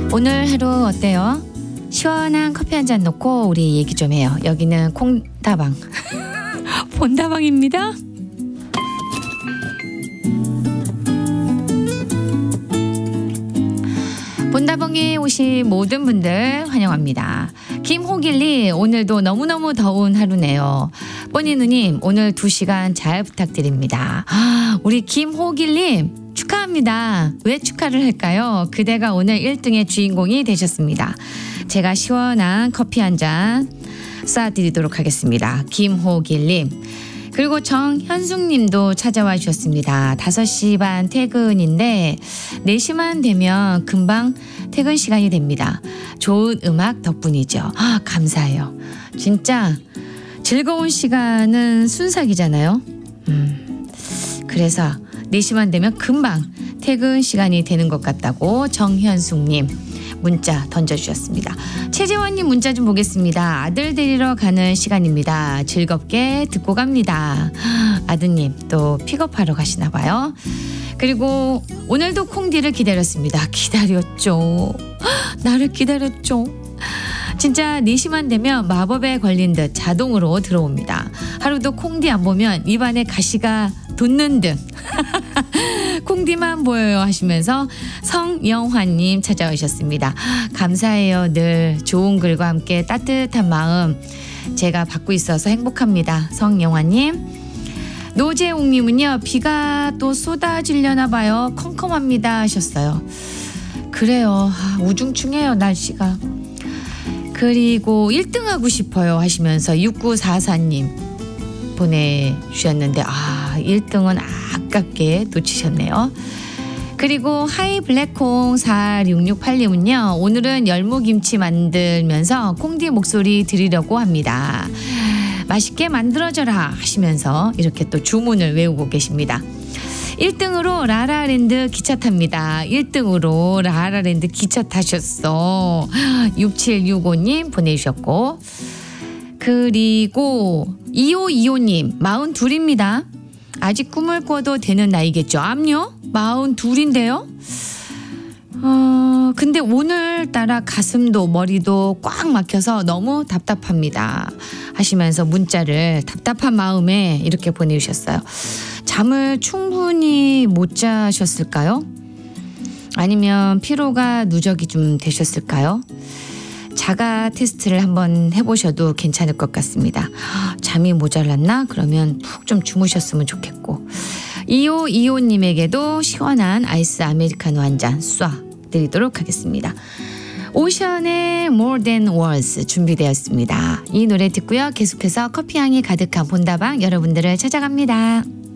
오늘 하루 어때요? 시원한 커피 한 잔 놓고 우리 얘기 좀 해요. 여기는 콩다방 본다방입니다. 본다방에 오신 모든 분들 환영합니다. 김호길님, 오늘도 너무너무 더운 하루네요. 뽀니누님, 오늘 2시간 잘 부탁드립니다. 우리 김호길님 축하합니다. 왜 축하를 할까요? 그대가 오늘 1등의 주인공이 되셨습니다. 제가 시원한 커피 한 잔 쏴드리도록 하겠습니다. 김호길님. 그리고 정현숙님도 찾아와 주셨습니다. 5시 반 퇴근인데 4시만 되면 금방 퇴근 시간이 됩니다. 좋은 음악 덕분이죠. 감사해요. 진짜 즐거운 시간은 순삭이잖아요. 그래서 4시만 되면 금방 퇴근 시간이 되는 것 같다고 정현숙님 문자 던져주셨습니다. 최재원님 문자 좀 보겠습니다. 아들 데리러 가는 시간입니다. 즐겁게 듣고 갑니다. 아드님 또 픽업하러 가시나 봐요. 그리고 오늘도 콩디를 기다렸습니다. 기다렸죠. 나를 기다렸죠. 진짜 4시만 되면 마법에 걸린 듯 자동으로 들어옵니다. 하루도 콩디 안 보면 입안에 가시가 돋는 듯 콩디만 보여요 하시면서 성영환님 찾아오셨습니다. 감사해요. 늘 좋은 글과 함께 따뜻한 마음 제가 받고 있어서 행복합니다. 성영환님. 노재웅님은요. 비가 또 쏟아지려나 봐요. 컴컴합니다 하셨어요. 그래요. 우중충해요 날씨가. 그리고 1등하고 싶어요 하시면서 6944님 보내주셨는데 1등은 아깝게 놓치셨네요. 그리고 하이 블랙콩 4668님은요. 오늘은 열무김치 만들면서 콩디 목소리 들으려고 합니다. 맛있게 만들어줘라 하시면서 이렇게 또 주문을 외우고 계십니다. 1등으로 라라랜드 기차 탑니다. 1등으로 라라랜드 기차 타셨어. 6765님 보내주셨고 그리고 2525님 42입니다. 아직 꿈을 꿔도 되는 나이겠죠. 암요? 42인데요. 근데 오늘따라 가슴도 머리도 꽉 막혀서 너무 답답합니다 하시면서 문자를 답답한 마음에 이렇게 보내주셨어요. 잠을 충분히 못 자셨을까요? 아니면 피로가 누적이 좀 되셨을까요? 자가 테스트를 한번 해보셔도 괜찮을 것 같습니다. 잠이 모자랐나? 그러면 푹 좀 주무셨으면 좋겠고 2525님에게도 시원한 아이스 아메리카노 한 잔 쏴드리도록 하겠습니다. 오션의 More Than Words 준비되었습니다. 이 노래 듣고요. 계속해서 커피향이 가득한 본다방 여러분들을 찾아갑니다.